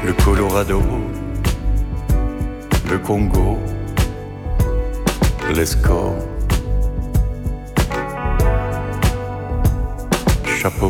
le Colorado, le Congo, l'Escaut, chapeau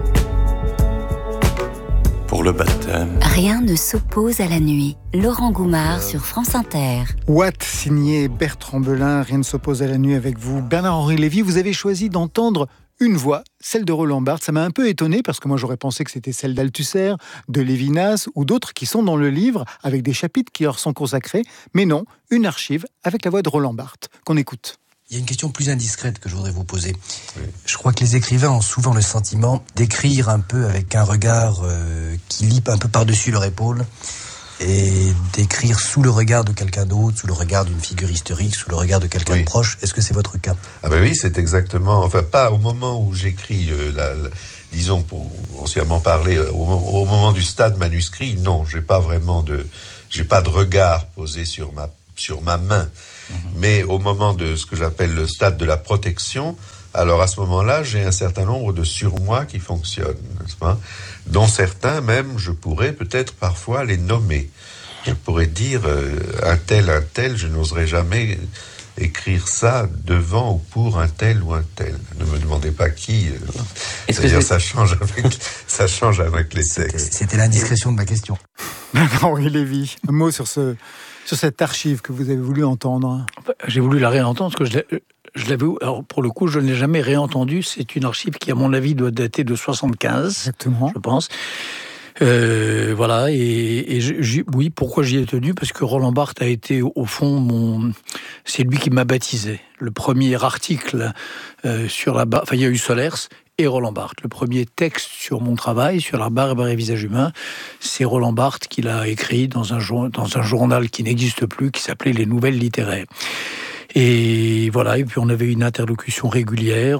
pour le baptême. Rien ne s'oppose à la nuit. Laurent Goumard sur France Inter. Watt, signé Bertrand Belin, rien ne s'oppose à la nuit avec vous. Bernard-Henri Lévy, vous avez choisi d'entendre une voix, celle de Roland Barthes. Ça m'a un peu étonné parce que moi j'aurais pensé que c'était celle d'Althusser, de Lévinas ou d'autres qui sont dans le livre avec des chapitres qui leur sont consacrés. Mais non, une archive avec la voix de Roland Barthes qu'on écoute. Il y a une question plus indiscrète que je voudrais vous poser. Oui. Je crois que les écrivains ont souvent le sentiment d'écrire un peu avec un regard qui lit un peu par-dessus leur épaule et d'écrire sous le regard de quelqu'un d'autre, sous le regard d'une figure historique, sous le regard de quelqu'un de proche. Est-ce que c'est votre cas ? Ah ben oui, c'est exactement... Enfin, pas au moment où j'écris, disons, pour anciennement parler, au moment du stade manuscrit, non, j'ai pas de regard posé sur ma main. Mais au moment de ce que j'appelle le stade de la protection, alors à ce moment-là, j'ai un certain nombre de surmoi qui fonctionnent, n'est-ce pas ? Dont certains même, je pourrais peut-être parfois les nommer. Je pourrais dire un tel, je n'oserais jamais écrire ça devant ou pour un tel ou un tel. Ne me demandez pas qui. D'ailleurs, ça change avec les textes. C'était l'indiscrétion de ma question. Bernard-Henri Lévy, un mot sur cette archive que vous avez voulu entendre. J'ai voulu la réentendre parce que je l'avais. Alors pour le coup, je ne l'ai jamais réentendue. C'est une archive qui, à mon avis, doit dater de 75. Exactement. Je pense. Voilà. Oui, pourquoi j'y ai tenu ? Parce que Roland Barthes a été, au fond, c'est lui qui m'a baptisé. Le premier article sur la barre. Enfin, il y a eu Solers et Roland Barthes. Le premier texte sur mon travail, sur la barbe et visage humain, c'est Roland Barthes qui l'a écrit dans un journal qui n'existe plus, qui s'appelait Les Nouvelles Littéraires. Et voilà, et puis on avait une interlocution régulière,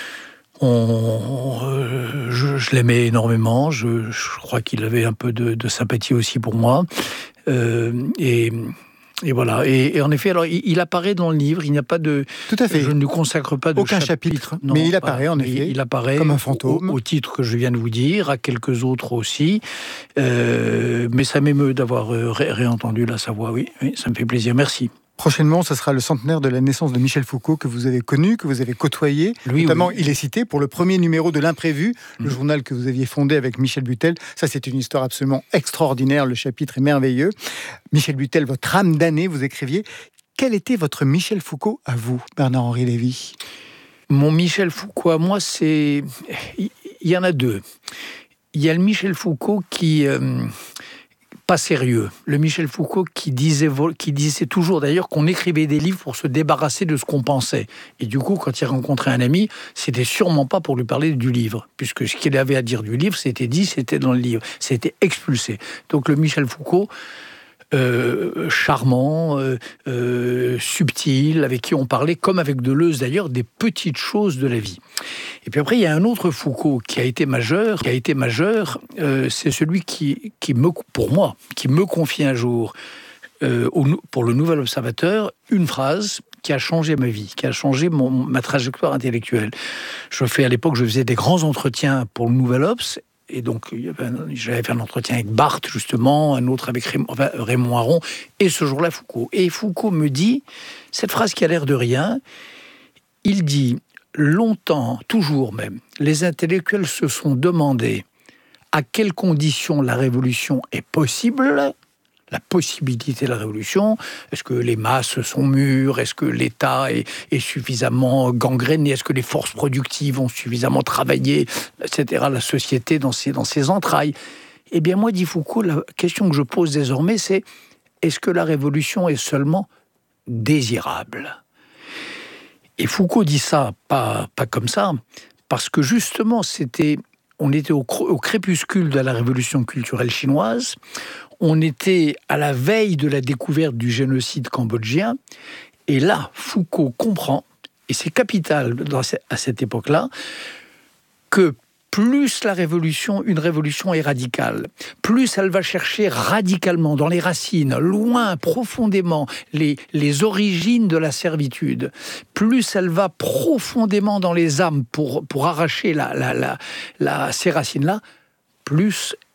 je l'aimais énormément, je crois qu'il avait un peu de sympathie aussi pour moi, et voilà. Et en effet, alors il apparaît dans le livre. Il n'y a pas de. Tout à fait. Je ne consacre pas de aucun chapitre. Non, mais il apparaît en effet. Il apparaît comme un fantôme. Au titre que je viens de vous dire, à quelques autres aussi. Mais ça m'émeut d'avoir réentendu sa voix. Oui, ça me fait plaisir. Merci. Prochainement, ce sera le centenaire de la naissance de Michel Foucault que vous avez connu, que vous avez côtoyé. Notamment, il est cité pour le premier numéro de l'Imprévu, le journal que vous aviez fondé avec Michel Butel. Ça, c'est une histoire absolument extraordinaire. Le chapitre est merveilleux. Michel Butel, votre âme damnée, vous écriviez. Quel était votre Michel Foucault à vous, Bernard-Henri Lévy ? Mon Michel Foucault à moi, il y en a deux. Il y a le Michel Foucault qui... pas sérieux. Le Michel Foucault qui disait toujours d'ailleurs qu'on écrivait des livres pour se débarrasser de ce qu'on pensait. Et du coup, quand il rencontrait un ami, c'était sûrement pas pour lui parler du livre, puisque ce qu'il avait à dire du livre, c'était dans le livre, c'était expulsé. Donc le Michel Foucault, charmant, subtil, avec qui on parlait, comme avec Deleuze d'ailleurs, des petites choses de la vie. Et puis après, il y a un autre Foucault qui a été majeur, c'est celui qui me confie un jour, pour le Nouvel Observateur, une phrase qui a changé ma vie, qui a changé ma trajectoire intellectuelle. Je faisais des grands entretiens pour le Nouvel Obs, et donc j'avais fait un entretien avec Barthes, justement, un autre avec Raymond Aron, et ce jour-là, Foucault. Et Foucault me dit, cette phrase qui a l'air de rien, il dit... Longtemps, toujours même, les intellectuels se sont demandé à quelles conditions la révolution est possible, la possibilité de la révolution. Est-ce que les masses sont mûres ? Est-ce que l'État est suffisamment gangréné ? Est-ce que les forces productives ont suffisamment travaillé, etc., la société dans ses entrailles ? Eh bien, moi, dit Foucault, la question que je pose désormais, c'est est-ce que la révolution est seulement désirable ? Et Foucault dit ça, pas comme ça, parce que justement, on était au crépuscule de la révolution culturelle chinoise, on était à la veille de la découverte du génocide cambodgien, et là, Foucault comprend, et c'est capital à cette époque-là, que plus une révolution est radicale, plus elle va chercher radicalement, dans les racines, loin, profondément, les origines de la servitude, plus elle va profondément dans les âmes pour arracher ces racines-là, plus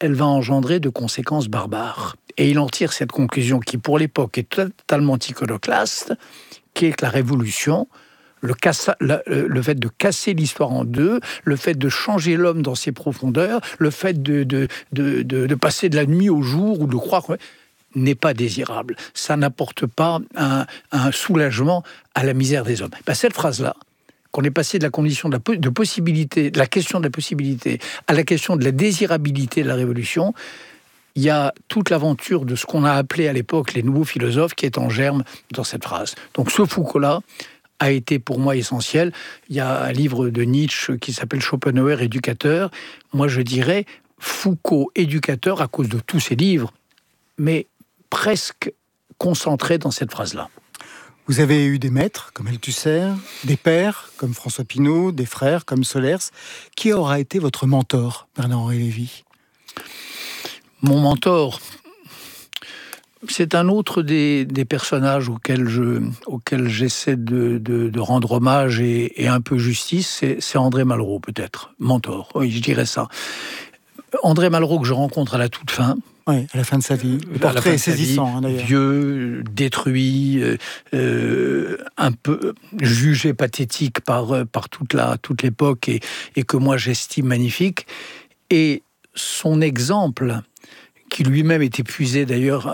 elle va engendrer de conséquences barbares. Et il en tire cette conclusion qui, pour l'époque, est totalement iconoclaste, qui est que la révolution, le fait de casser l'histoire en deux, le fait de changer l'homme dans ses profondeurs, le fait de passer de la nuit au jour ou de croire n'est pas désirable. Ça n'apporte pas un soulagement à la misère des hommes. Cette phrase-là, qu'on est passé de la condition de possibilité, de la question de la possibilité, à la question de la désirabilité de la révolution, il y a toute l'aventure de ce qu'on a appelé à l'époque les nouveaux philosophes qui est en germe dans cette phrase. Donc ce Foucault-là a été pour moi essentiel. Il y a un livre de Nietzsche qui s'appelle Schopenhauer, éducateur. Moi je dirais Foucault, éducateur, à cause de tous ses livres, mais presque concentré dans cette phrase-là. Vous avez eu des maîtres comme Althusser, des pères comme François Pinault, des frères comme Solers. Qui aura été votre mentor, Bernard-Henri Lévy ? Mon mentor, c'est un autre des personnages auxquels j'essaie de rendre hommage et un peu justice, c'est André Malraux peut-être, mentor, oui je dirais ça. André Malraux que je rencontre à la toute fin. Oui, à la fin de sa vie. Le portrait est saisissant, d'ailleurs. Vieux, détruit, un peu jugé pathétique par toute l'époque et que moi j'estime magnifique. Et son exemple, qui lui-même était puisé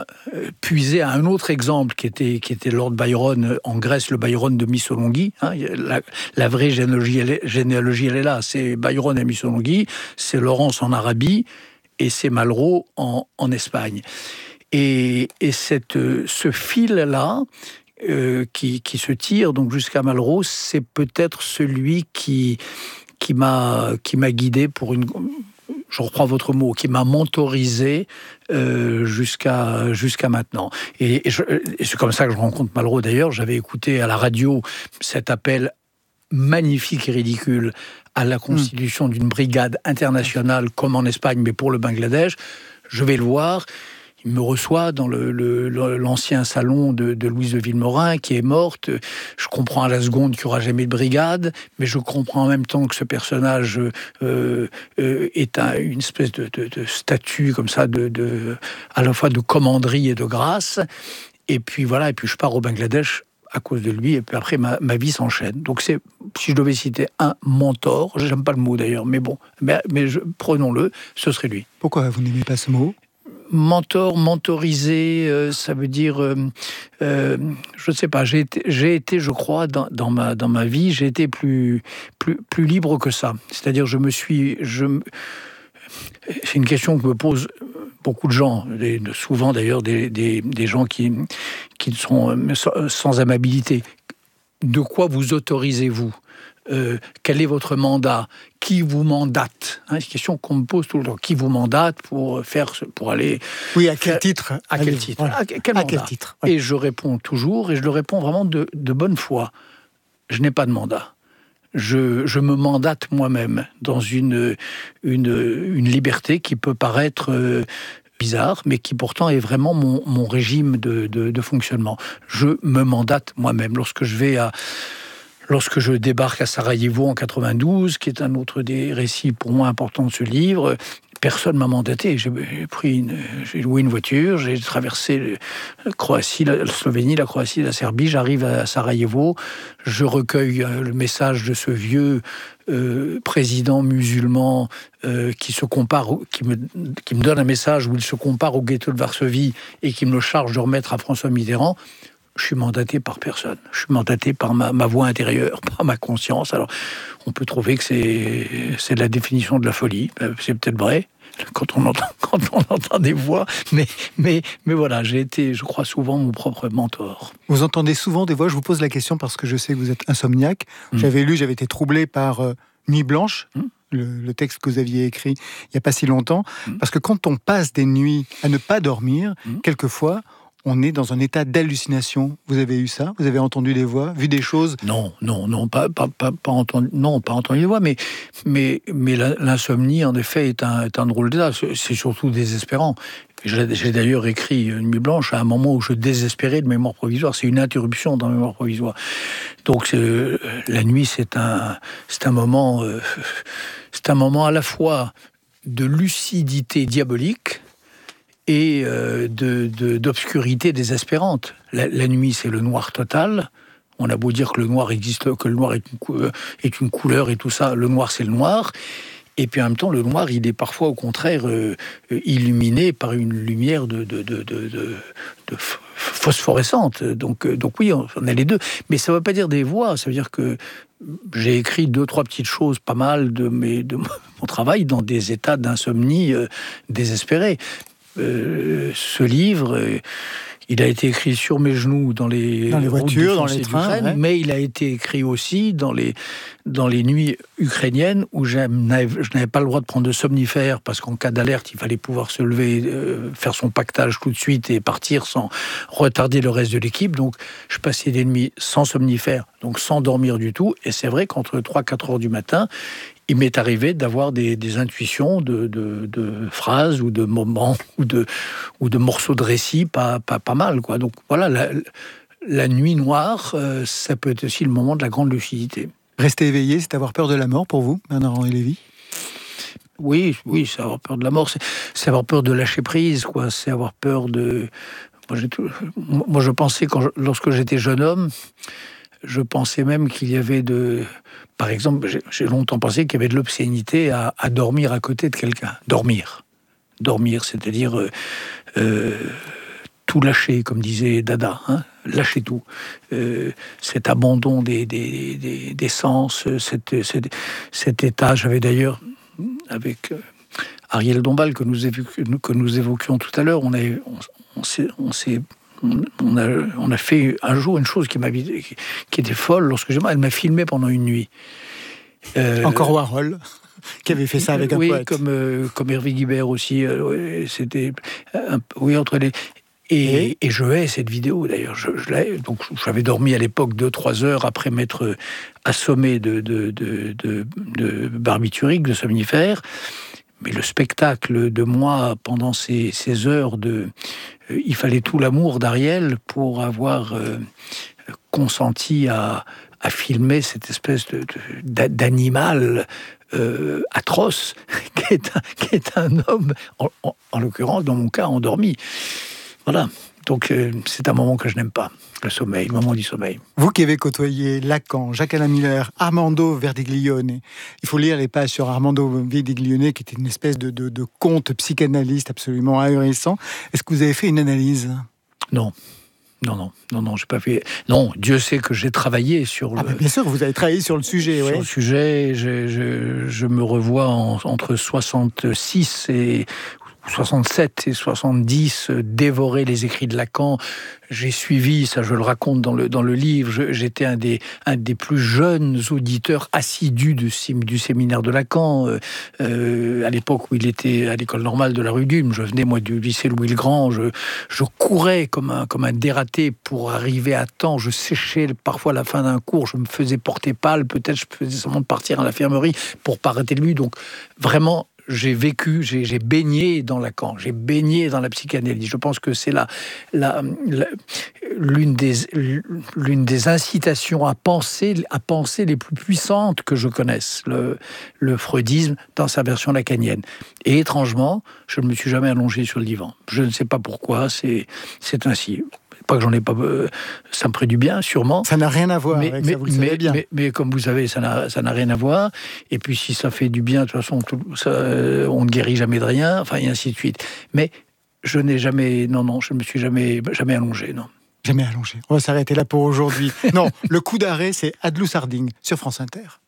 à un autre exemple qui était Lord Byron en Grèce, le Byron de Missolonghi. La vraie généalogie, elle est là. C'est Byron à Missolonghi, c'est Laurence en Arabie, et c'est Malraux en Espagne. Et ce fil-là, qui se tire donc jusqu'à Malraux, c'est peut-être celui qui m'a guidé pour une... Je reprends votre mot, qui m'a mentorisé jusqu'à maintenant. Et c'est comme ça que je rencontre Malraux d'ailleurs. J'avais écouté à la radio cet appel magnifique et ridicule à la constitution d'une brigade internationale comme en Espagne, mais pour le Bangladesh. Je vais le voir. Il me reçoit dans l'ancien salon de Louise de Villemorin, qui est morte. Je comprends à la seconde qu'il n'y aura jamais de brigade, mais je comprends en même temps que ce personnage est une espèce de statue comme ça, à la fois de commanderie et de grâce. Et puis voilà, et puis je pars au Bangladesh à cause de lui, et puis après ma vie s'enchaîne. Donc si je devais citer un mentor, j'aime pas le mot d'ailleurs, mais bon, prenons-le, ce serait lui. Pourquoi vous n'aimez pas ce mot ? Mentoriser, ça veut dire, je ne sais pas. J'ai été, je crois, dans ma vie, j'ai été plus libre que ça. C'est-à-dire, c'est une question que me posent beaucoup de gens, souvent d'ailleurs des gens qui sont sans amabilité. De quoi vous autorisez-vous ? Quel est votre mandat ? Qui vous mandate ? C'est une question qu'on me pose tout le temps. Qui vous mandate pour aller... Oui, à quel titre ? À quel titre ? Voilà. À quel titre ? Oui. Et je réponds toujours, et je le réponds vraiment de bonne foi. Je n'ai pas de mandat. Je me mandate moi-même dans une liberté qui peut paraître bizarre, mais qui pourtant est vraiment mon régime de fonctionnement. Je me mandate moi-même. Lorsque je débarque à Sarajevo en 92, qui est un autre des récits pour moi importants de ce livre, personne m'a mandaté. J'ai loué une voiture, j'ai traversé la Croatie, la Slovénie, la Croatie, la Serbie. J'arrive à Sarajevo, je recueille le message de ce vieux président musulman qui me donne un message où il se compare au ghetto de Varsovie et qui me le charge de remettre à François Mitterrand. Je suis mandaté par personne. Je suis mandaté par ma voix intérieure, par ma conscience. Alors, on peut trouver que c'est la définition de la folie. C'est peut-être vrai quand on entend des voix. Mais voilà, j'ai été, je crois, souvent mon propre mentor. Vous entendez souvent des voix. Je vous pose la question parce que je sais que vous êtes insomniaque. J'avais été troublé par Nuit blanche. Le texte que vous aviez écrit il n'y a pas si longtemps. Parce que quand on passe des nuits à ne pas dormir, quelquefois, on est dans un état d'hallucination. Vous avez eu ça ? Vous avez entendu des voix, vu des choses ? Non, pas entendu des voix, mais l'insomnie, en effet, est un drôle d'état. C'est surtout désespérant. J'ai d'ailleurs écrit Nuit blanche à un moment où je désespérais de mémoire provisoire. C'est une interruption dans la mémoire provisoire. Donc la nuit, c'est un moment à la fois de lucidité diabolique et d'obscurité désespérante. La nuit, c'est le noir total. On a beau dire que le noir existe, que le noir est une couleur et tout ça. Le noir, c'est le noir. Et puis en même temps, le noir, il est parfois au contraire illuminé par une lumière de phosphorescente. Donc oui, on a les deux. Mais ça ne veut pas dire des voix. Ça veut dire que j'ai écrit 2-3 petites choses, pas mal de mon travail, dans des états d'insomnie désespérés. Ce livre, il a été écrit sur mes genoux dans les voitures, dans les trains, ouais. Mais il a été écrit aussi dans les nuits ukrainiennes où je n'avais pas le droit de prendre de somnifères parce qu'en cas d'alerte, il fallait pouvoir se lever, faire son pactage tout de suite et partir sans retarder le reste de l'équipe. Donc, je passais des nuits sans somnifères, donc sans dormir du tout. Et c'est vrai qu'entre 3-4 heures du matin, il m'est arrivé d'avoir des intuitions de phrases ou de moments ou de morceaux de récits pas mal, quoi. Donc voilà, la nuit noire, ça peut être aussi le moment de la grande lucidité. Rester éveillé, c'est avoir peur de la mort pour vous, Bernard-Henri Lévy ? Oui, c'est avoir peur de la mort, c'est avoir peur de lâcher prise, quoi. C'est avoir peur de... Moi, je pensais, lorsque j'étais jeune homme, je pensais même qu'il y avait Par exemple, j'ai longtemps pensé qu'il y avait de l'obscénité à dormir à côté de quelqu'un. Dormir, c'est-à-dire tout lâcher, comme disait Dada, hein, lâcher tout. Cet abandon des sens, cet état. J'avais d'ailleurs, avec Ariel Dombal, que nous évoquions tout à l'heure, on a fait un jour une chose qui était folle. Elle m'a filmé pendant une nuit. Encore Warhol, qui avait fait ça avec un poète. Oui, comme Hervé Guibert aussi. C'était entre les... Et je hais cette vidéo, d'ailleurs. Donc, j'avais dormi à l'époque 2-3 heures après m'être assommé de barbiturique, de somnifères. Mais le spectacle de moi, pendant ces heures il fallait tout l'amour d'Ariel pour avoir consenti à filmer cette espèce d'animal atroce qui est un homme, en l'occurrence, dans mon cas, endormi. Voilà. Donc, c'est un moment que je n'aime pas, le sommeil, le moment du sommeil. Vous qui avez côtoyé Lacan, Jacques-Alain Miller, Armando Verdiglione, il faut lire les pages sur Armando Verdiglione, qui était une espèce de conte psychanalyste absolument ahurissant. Est-ce que vous avez fait une analyse ? Non, j'ai pas fait. Non, Dieu sait que j'ai travaillé sur le. Bien sûr, vous avez travaillé sur le sujet. Sur ouais. le sujet, je me revois entre 66 et 67 et 70, dévorer les écrits de Lacan. J'ai suivi, ça je le raconte dans le livre, j'étais un des plus jeunes auditeurs assidus du séminaire de Lacan, à l'époque où il était à l'école normale de la rue d'Ulm. Je venais, moi, du lycée Louis-le-Grand, je courais comme un dératé pour arriver à temps, je séchais parfois la fin d'un cours, je me faisais porter pâle, peut-être je faisais seulement de partir à l'infirmerie pour pas rater de lui, donc vraiment, j'ai vécu, j'ai baigné dans Lacan, j'ai baigné dans la psychanalyse. Je pense que c'est l'une des incitations à penser les plus puissantes que je connaisse, le freudisme dans sa version lacanienne. Et étrangement, je ne me suis jamais allongé sur le divan. Je ne sais pas pourquoi, c'est ainsi. Pas que j'en ai pas, ça me ferait du bien, sûrement. Ça n'a rien à voir avec ça, vous le savez bien. Mais comme vous savez, ça n'a rien à voir. Et puis si ça fait du bien, de toute façon, on ne guérit jamais de rien, enfin, et ainsi de suite. Mais je n'ai jamais, je ne me suis jamais allongé, non. Jamais allongé. On va s'arrêter là pour aujourd'hui. Non, le coup d'arrêt, c'est Adelous Harding sur France Inter.